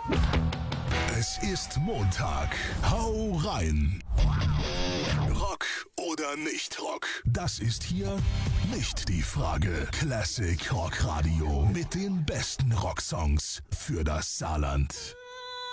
Es ist Montag. Hau rein. Rock oder nicht Rock? Das ist hier nicht die Frage. Classic Rock Radio mit den besten Rocksongs für das Saarland.